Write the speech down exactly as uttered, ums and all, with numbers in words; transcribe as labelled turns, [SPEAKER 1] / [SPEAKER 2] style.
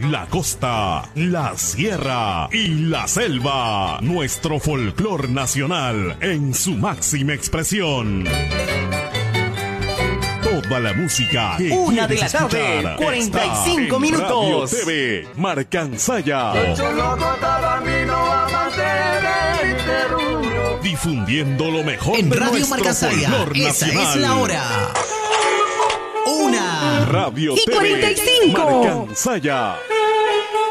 [SPEAKER 1] la costa, la sierra y la selva. Nuestro folclor nacional en su máxima expresión. Toda la música que
[SPEAKER 2] Una de la tarde, cuarenta y cinco minutos.
[SPEAKER 1] Radio T V Marcansaya. Difundiendo lo mejor
[SPEAKER 2] en
[SPEAKER 1] de
[SPEAKER 2] Radio
[SPEAKER 1] nuestro
[SPEAKER 2] Marcansaya.
[SPEAKER 1] folclor
[SPEAKER 2] Esa
[SPEAKER 1] nacional.
[SPEAKER 2] es la hora. Una
[SPEAKER 1] Radio
[SPEAKER 2] y
[SPEAKER 1] T V
[SPEAKER 2] cuarenta y cinco.
[SPEAKER 1] Marcansaya.